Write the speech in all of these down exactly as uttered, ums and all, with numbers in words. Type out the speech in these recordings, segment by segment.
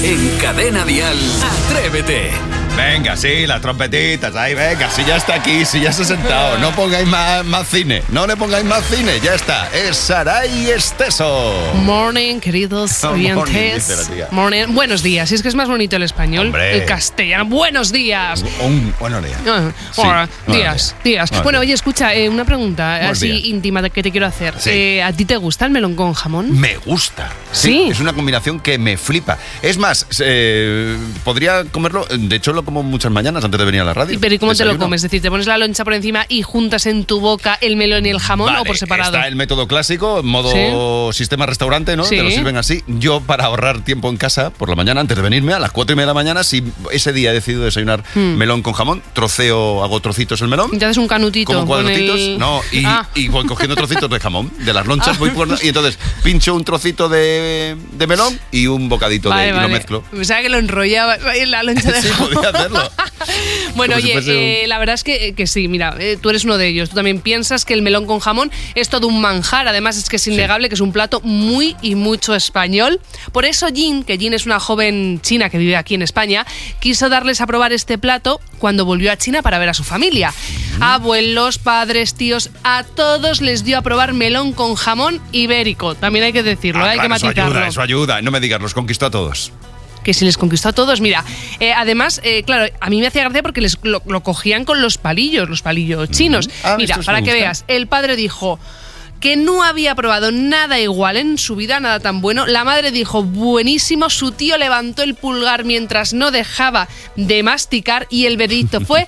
En Cadena Dial, Atrévete. Venga, sí, las trompetitas, ahí, venga, si ya está aquí, si ya se ha sentado, no pongáis más, más cine, no le pongáis más cine, ya está, es Saray Esteso. Morning, queridos Oh, oyentes. morning, dice la tía. Morning. Buenos días, es que es más bonito el español, Hombre. el castellano. Buenos días. Un buenos días. Ah, Sí, hola, buenos días, días. Buenos Bueno, días. oye, escucha, eh, una pregunta Buenos así días. íntima de que te quiero hacer. Sí. Eh, ¿A ti te gusta el melón con jamón? Me gusta. Sí. Es una combinación que me flipa. Es más, eh, podría comerlo, de hecho lo como muchas mañanas antes de venir a la radio. Pero ¿y cómo te lo Desayuno. comes? Es decir, ¿te pones la loncha por encima y juntas en tu boca el melón y el jamón Vale, o por separado? Está el método clásico, modo sistema restaurante, ¿no? Sí. Te lo sirven así. Yo, para ahorrar tiempo en casa, por la mañana, antes de venirme, a las cuatro y media de la mañana, si ese día he decidido desayunar Hmm. melón con jamón, troceo, hago trocitos el melón. Te haces un canutito. Como con cuadrocitos, el- no, y, Ah. y voy cogiendo trocitos de jamón, de las lonchas, Ah. voy por, y entonces pincho un trocito de, de melón y un bocadito Vale, de, y vale. lo mezclo. Pensaba que lo enrollabas ahí en la loncha de Sí, jamón. podía hacerlo. Bueno, Como si oye, fuese un- eh, la verdad es que, que sí, mira, eh, tú eres uno de ellos. Tú también piensas que el melón con jamón es todo un manjar. Además, es que es innegable que es un plato muy y mucho español. Por eso Jean, que Jean es una joven china que vive aquí en España, quiso darles a probar este plato cuando volvió a China para ver a su familia. Abuelos, padres, tíos, a todos les dio a probar melón con jamón ibérico. También hay que decirlo, Ah, hay claro, que eso matizarlo. ayuda, eso ayuda. No me digas, los conquistó a todos. Que si les conquistó a todos, mira, eh, además, eh, claro, a mí me hacía gracia porque les lo, lo cogían con los palillos, los palillos chinos. Ah, Mira, estos para me que gustan. veas, el padre dijo que no había probado nada igual en su vida, nada tan bueno. La madre dijo, buenísimo, su tío levantó el pulgar mientras no dejaba de masticar y el veredicto fue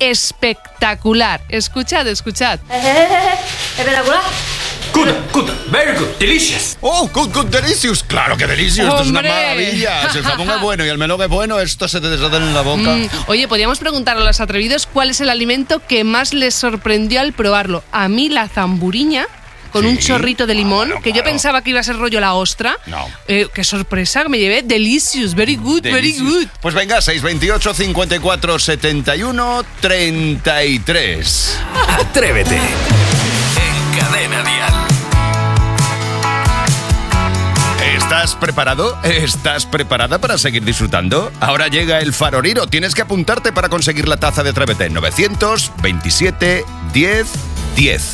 espectacular. Escuchad, escuchad. Espectacular. Good, good, very good, delicious. ¡Oh, good, good, delicious! ¡Claro que delicious! Esto es una ¡Hombre! maravilla. Si el jamón es bueno y el melón es bueno, esto se te desata en la boca. Mm, oye, podríamos preguntar a los atrevidos cuál es el alimento que más les sorprendió al probarlo. A mí la zamburiña con Sí. un chorrito de limón, Ah, bueno, que yo claro. pensaba que iba a ser rollo la ostra. No. Eh, qué sorpresa que me llevé. Delicious, very good, very Delicious. good. Pues venga, seis veintiocho, cincuenta y cuatro, setenta y uno, treinta y tres. Atrévete. En Cadena Dial. ¿Estás preparado? ¿Estás preparada para seguir disfrutando? Ahora llega el faroriro. Tienes que apuntarte para conseguir la taza de Atrévete. novecientos veintisiete diez diez.